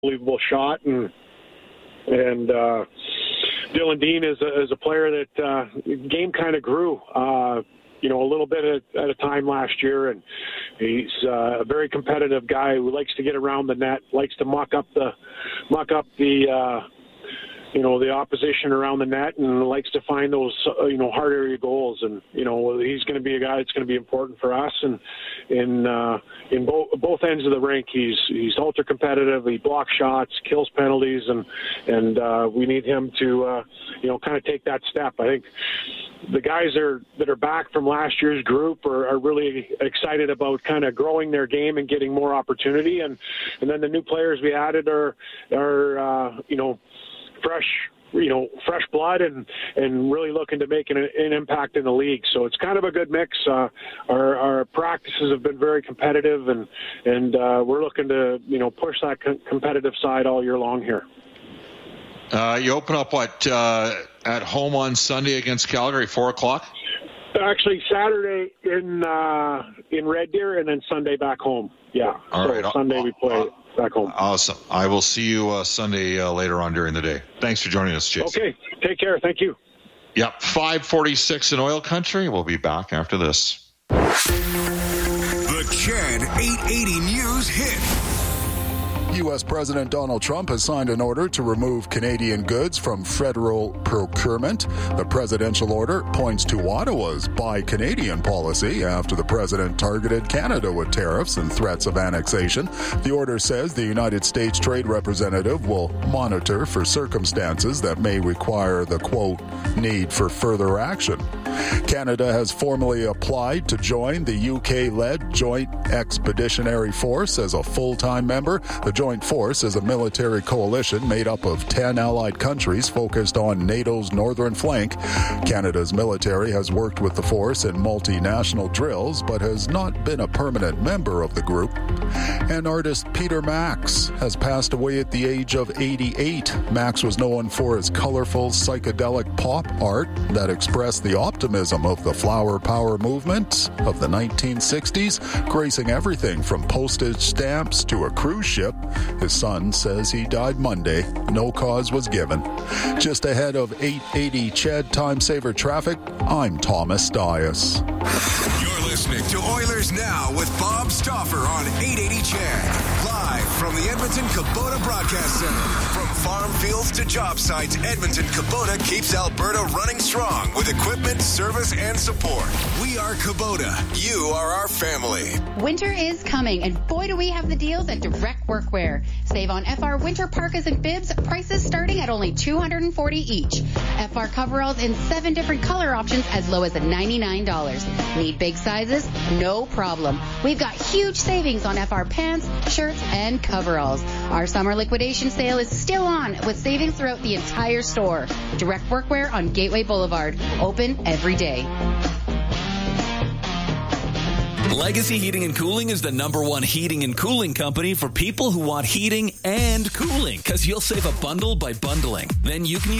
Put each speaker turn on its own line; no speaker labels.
unbelievable shot, and Dylan Dean is a player that game kind of grew, a little bit at a time last year, and he's a very competitive guy who likes to get around the net, likes to muck up the opposition around the net, and likes to find those, hard area goals. And, he's going to be a guy that's going to be important for us. And in both ends of the rink, he's ultra competitive. He blocks shots, kills penalties, and we need him to, kind of take that step. I think the guys that are back from last year's group are really excited about kind of growing their game and getting more opportunity. And then the new players we added are fresh blood and really looking to make an impact in the league. So it's kind of a good mix. Our practices have been very competitive, and we're looking to push that competitive side all year long here.
You open up at home on Sunday against Calgary, 4:00?
Actually, Saturday in Red Deer, and then Sunday back home. Yeah.
All right.
Sunday we play back home.
Awesome. I will see you Sunday later on during the day. Thanks for joining us, Jason.
Okay. Take care. Thank you.
Yep. 5:46 in Oil Country. We'll be back after this.
The CHED 880 News Hit.
U.S. President Donald Trump has signed an order to remove Canadian goods from federal procurement. The presidential order points to Ottawa's Buy Canadian policy after the president targeted Canada with tariffs and threats of annexation. The order says the United States Trade Representative will monitor for circumstances that may require the, quote, need for further action. Canada has formally applied to join the UK-led Joint Expeditionary Force as a full-time member. The Joint Force is a military coalition made up of 10 allied countries focused on NATO's northern flank. Canada's military has worked with the force in multinational drills, but has not been a permanent member of the group. And artist Peter Max has passed away at the age of 88. Max was known for his colorful psychedelic pop art that expressed the optimism of the flower power movement of the 1960s, gracing everything from postage stamps to a cruise ship. His son says he died Monday. No cause was given. Just ahead of 880 CHED Time Saver Traffic, I'm Thomas Dias.
You're listening to Oilers Now with Bob Stauffer on 880 CHED. Live from the Edmonton Kubota Broadcast Center. From farm fields to job sites, Edmonton Kubota keeps Alberta running strong with equipment, service, and support. We are Kubota. You are our family.
Winter is coming, and boy, do we have the deals at Direct Workwear. Save on FR winter parkas and bibs, prices starting at only $240 each. FR coveralls in 7 different color options as low as $99. Need big sizes? No problem. We've got huge savings on FR pants, shirts, and coveralls. Our summer liquidation sale is still on with savings throughout the entire store. Direct Workwear on Gateway Boulevard. Open every day.
Legacy Heating and Cooling is the #1 heating and cooling company for people who want heating and cooling, because you'll save a bundle by bundling. Then you can use